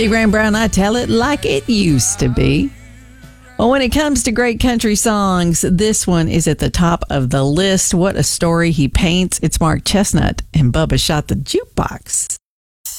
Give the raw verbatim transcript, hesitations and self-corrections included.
T. Graham Brown, I tell it like it used to be. Well, when it comes to great country songs, this one is at the top of the list. What a story he paints. It's Mark Chestnut and Bubba Shot the Jukebox.